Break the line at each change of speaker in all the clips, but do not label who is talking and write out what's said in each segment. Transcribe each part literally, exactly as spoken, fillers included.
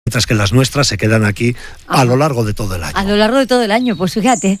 mientras que las nuestras se quedan aquí a lo largo de todo el año.
A lo largo de todo el año, pues fíjate,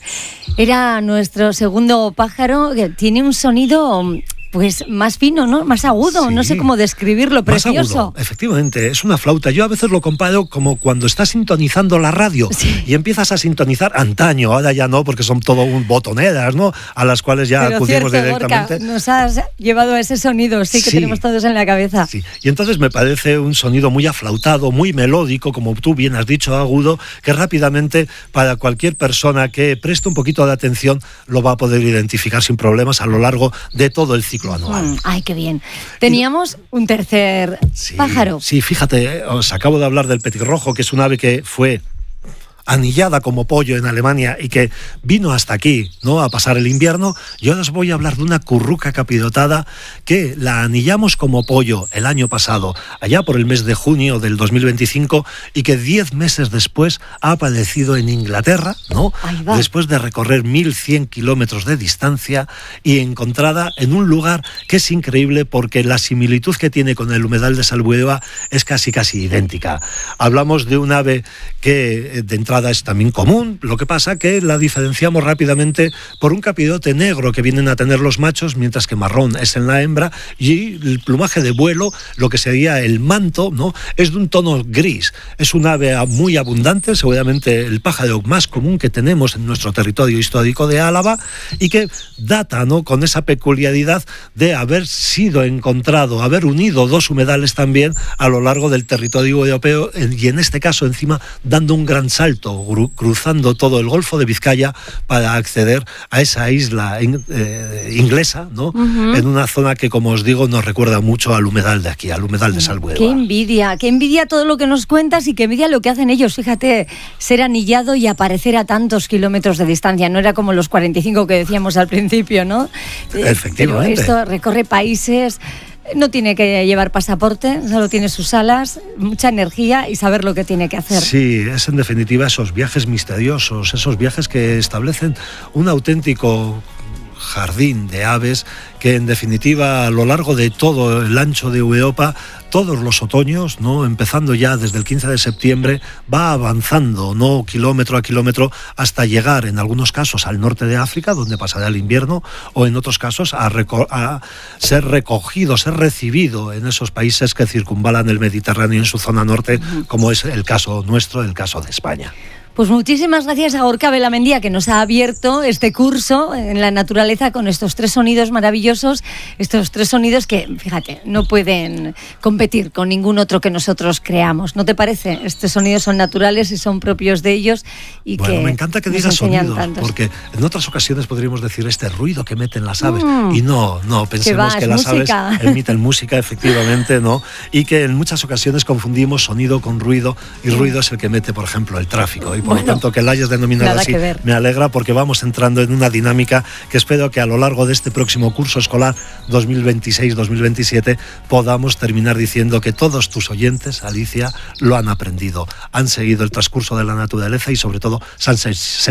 era nuestro segundo pájaro que tiene un sonido pues más fino, ¿no? Más agudo, sí, no sé cómo describirlo, precioso.
Más agudo, efectivamente, es una flauta. Yo a veces lo comparo como cuando estás sintonizando la radio, sí, y empiezas a sintonizar antaño, ahora ya no, porque son todo un botoneras, ¿no? A las cuales ya
Pero
acudimos
cierto,
directamente.
Gorka, nos has llevado a ese sonido, sí, que sí, tenemos todos en la cabeza.
Sí, y entonces me parece un sonido muy aflautado, muy melódico, como tú bien has dicho, agudo, que rápidamente para cualquier persona que preste un poquito de atención lo va a poder identificar sin problemas a lo largo de todo el ciclo anual.
Mm, ay, qué bien. Teníamos y, un tercer
sí,
pájaro.
Sí, fíjate, os acabo de hablar del petirrojo, que es un ave que fue anillada como pollo en Alemania y que vino hasta aquí, ¿no?, a pasar el invierno. Yo os voy a hablar de una curruca capirotada que la anillamos como pollo el año pasado, allá por el mes de junio del dos mil veinticinco, y que diez meses después ha aparecido en Inglaterra, ¿no?, después de recorrer mil cien kilómetros de distancia y encontrada en un lugar que es increíble porque la similitud que tiene con el humedal de Salbueva es casi casi idéntica. Hablamos de un ave que de entrada es también común, lo que pasa que la diferenciamos rápidamente por un capirote negro que vienen a tener los machos, mientras que marrón es en la hembra, y el plumaje de vuelo, lo que sería el manto, ¿no?, es de un tono gris. Es un ave muy abundante, seguramente el pájaro más común que tenemos en nuestro territorio histórico de Álava, y que data, ¿no?, con esa peculiaridad de haber sido encontrado, haber unido dos humedales también a lo largo del territorio europeo, y en este caso encima dando un gran salto, cruzando todo el Golfo de Vizcaya para acceder a esa isla eh, inglesa, ¿no?, uh-huh, en una zona que, como os digo, nos recuerda mucho al humedal de aquí, al humedal de Salbueva.
Qué envidia, qué envidia todo lo que nos cuentas y qué envidia lo que hacen ellos. Fíjate, ser anillado y aparecer a tantos kilómetros de distancia. No era como los cuarenta y cinco que decíamos al principio, ¿no?
Efectivamente.
Pero esto recorre países. No tiene que llevar pasaporte, solo tiene sus alas, mucha energía y saber lo que tiene que hacer.
Sí, es en definitiva esos viajes misteriosos, esos viajes que establecen un auténtico jardín de aves que en definitiva a lo largo de todo el ancho de Europa, todos los otoños, ¿no?, empezando ya desde el quince de septiembre, va avanzando, ¿no?, kilómetro a kilómetro hasta llegar en algunos casos al norte de África, donde pasará el invierno, o en otros casos a, reco- a ser recogido, ser recibido en esos países que circunvalan el Mediterráneo en su zona norte, uh-huh, como es el caso nuestro, el caso de España.
Pues muchísimas gracias a Gorka Belamendia, que nos ha abierto este curso en la naturaleza con estos tres sonidos maravillosos, estos tres sonidos que, fíjate, no pueden competir con ningún otro que nosotros creamos. ¿No te parece? Estos sonidos son naturales y son propios de ellos y
bueno,
que
me encanta que digas sonidos, tantos. Porque en otras ocasiones podríamos decir este ruido que meten las aves, mm, y no, no, pensemos que, va, que las música. aves emiten música, efectivamente, ¿no? Y que en muchas ocasiones confundimos sonido con ruido, y ruido es el que mete, por ejemplo, el tráfico. Y por bueno, lo tanto, que la hayas denominado así me alegra, porque vamos entrando en una dinámica que espero que a lo largo de este próximo curso escolar dos mil veintiséis dos mil veintisiete podamos terminar diciendo que todos tus oyentes, Alicia, lo han aprendido, han seguido el transcurso de la naturaleza y sobre todo se han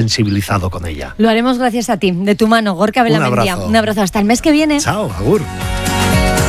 sensibilizado con ella.
Lo haremos gracias a ti, de tu mano, Gorka Belamendia.
Un abrazo.
Un abrazo, hasta el mes que viene.
Chao, agur.